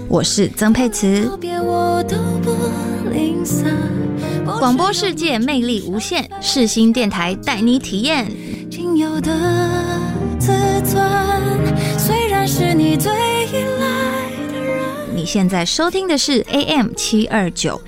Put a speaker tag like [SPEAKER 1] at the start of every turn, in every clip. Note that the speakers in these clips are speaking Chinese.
[SPEAKER 1] 我是曾沛慈。广播世界魅力无限，世新电台带你体验。仅有的自尊，虽然是你最依赖的人。你现在收听的是 AM729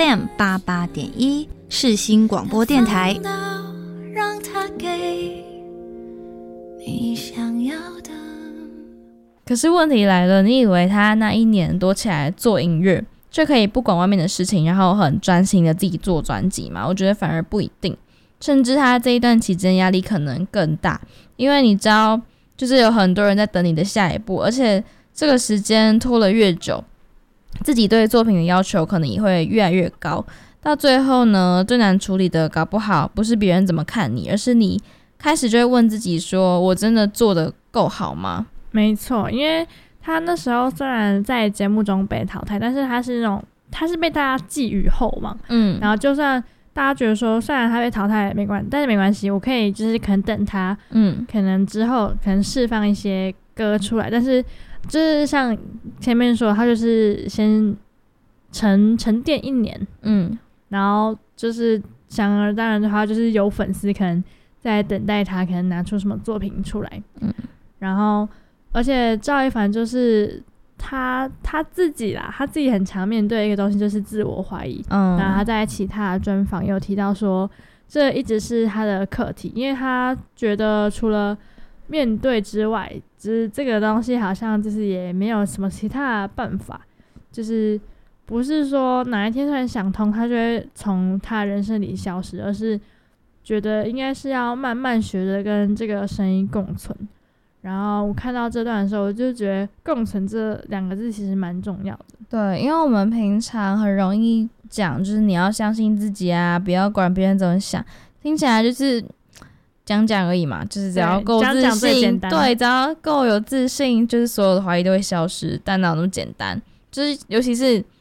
[SPEAKER 1] FM88.1 世新广播电台。让它给你想要的。
[SPEAKER 2] 可是问题来了，你以为他那一年多起来做音乐就可以不管外面的事情，然后很专心的自己做专辑吗？我觉得反而不一定，甚至他这一段期间压力可能更大，因为你知道就是有很多人在等你的下一步，而且这个时间拖了越久，自己对作品的要求可能也会越来越高，到最后呢，最难处理的搞不好不是别人怎么看你，而是你开始就会问自己说，我真的做得够好吗？
[SPEAKER 3] 没错，因为他那时候虽然在节目中被淘汰，但是他是被大家寄予厚望，然后就算大家觉得说，虽然他被淘汰没关系，但是没关系，我可以就是可能等他，可能之后可能释放一些歌出来，但是就是像前面说，他就是先沉淀1年，然后就是想而当然的话，就是有粉丝可能在等待他，可能拿出什么作品出来，然后。而且赵一凡就是他自己啦，他自己很常面对一个东西，就是自我怀疑。然后他在其他的专访有提到说，这一直是他的课题，因为他觉得除了面对之外，就是这个东西好像就是也没有什么其他的办法，就是不是说哪一天突然想通，他就会从他人生里消失，而是觉得应该是要慢慢学着跟这个声音共存。然后我看到这段的时候，我就觉得共存这2个字其实蛮重要的。
[SPEAKER 2] 对，因为我们平常很容易讲就是你要相信自己啊，不要管别人怎么想，听起来就是讲而已嘛，就是只要够自信，对，只要够有自信，就是所有的怀疑都会消失，但哪有那么简单？就是尤其是